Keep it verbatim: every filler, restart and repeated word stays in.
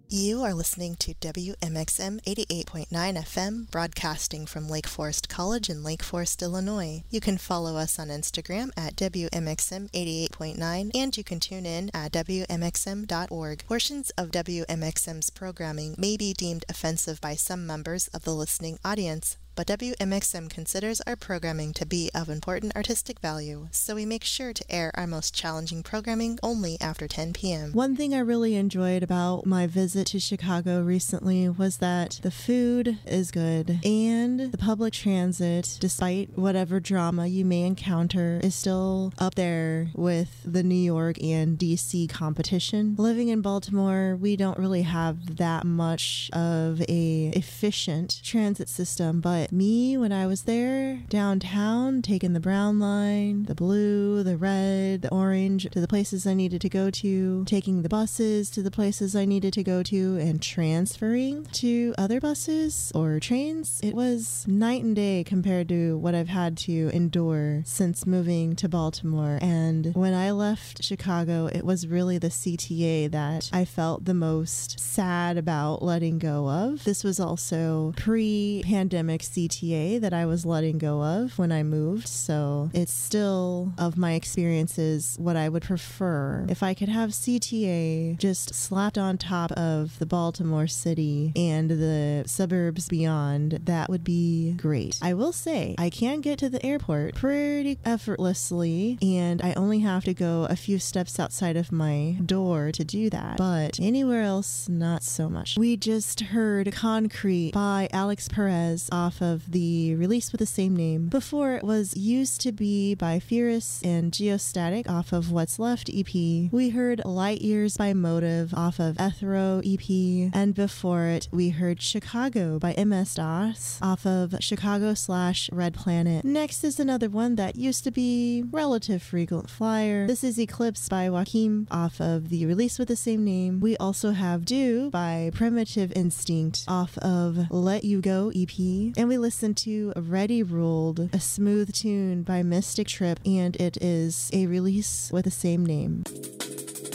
You are listening to W M X M eighty-eight point nine F M, broadcasting from Lake Forest College in Lake Forest, Illinois. You can follow us on Instagram at W M X M eighty-eight point nine, and you can tune in at W M X M dot org. Portions of W M X M's programming may be deemed offensive by some members of the listening audience, but W M X M considers our programming to be of important artistic value, so we make sure to air our most challenging programming only after ten p.m. One thing I really enjoyed about my visit to Chicago recently was that the food is good and the public transit, despite whatever drama you may encounter, is still up there with the New York and D C competition. Living in Baltimore, we don't really have that much of a efficient transit system, but me, when I was there downtown, taking the brown line, the blue, the red, the orange to the places I needed to go to, taking the buses to the places I needed to go to, and transferring to other buses or trains, it was night and day compared to what I've had to endure since moving to Baltimore. And when I left Chicago, it was really the C T A that I felt the most sad about letting go of. This was also pre-pandemic C T A that I was letting go of when I moved, so it's still, of my experiences, what I would prefer. If I could have C T A just slapped on top of the Baltimore city and the suburbs beyond, that would be great. I will say, I can get to the airport pretty effortlessly, and I only have to go a few steps outside of my door to do that, but anywhere else, not so much. We just heard Concrete by Alex Perez off of the release with the same name. Before, it was Used to Be by Fierce and Geostatic off of What's Left E P. We heard Light Years by Motive off of Ethero E P. And before it, we heard Chicago by M S DOS off of Chicago slash Red Planet. Next is another one that used to be relative frequent flyer. This is Eclipse by Joaquim off of the release with the same name. We also have Do by Primitive Instinct off of Let You Go E P. And we listened to Ready Ruled, a smooth tune by Mystic Trip, and it is a release with the same name.